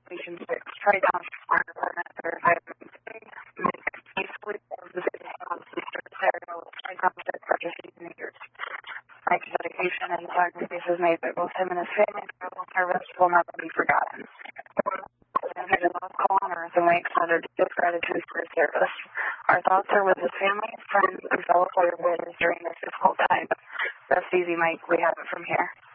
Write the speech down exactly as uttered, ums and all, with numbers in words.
Station six, Tri-Town Fire Department, verified peacefully forms the city of Sister Sarah, Tri-Town six, Rochester, New Jersey. Mike's dedication and sacrifices made by both him and his family for the service will never be forgotten. We love call on earth, and we extend our deepest gratitude for his service. Our thoughts are with his family, friends, and fellow firefighters during this difficult time. Rest easy, Mike. We have it from here.